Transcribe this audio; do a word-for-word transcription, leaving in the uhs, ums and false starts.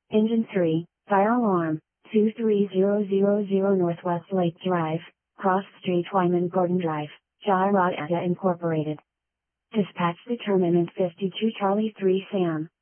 Engine three, fire alarm, two three zero zero zero Northwest Lake Drive, Cross Street Wyman Gordon Drive, Jairada Incorporated. Dispatch determinant fifty-two Charlie three Sam.